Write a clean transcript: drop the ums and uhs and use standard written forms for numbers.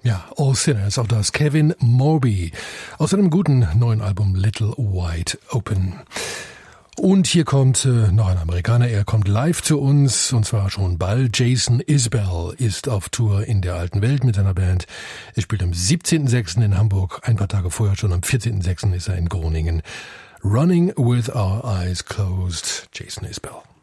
Ja, All Sinners, auch das Kevin Morby aus seinem guten neuen Album Little Wide Open. Und hier kommt noch ein Amerikaner, er kommt live zu uns und zwar schon bald. Jason Isbell ist auf Tour in der alten Welt mit seiner Band. Er spielt am 17.06. in Hamburg, ein paar Tage vorher schon am 14.06. ist er in Groningen. Running with Our Eyes Closed, Jason Isbell.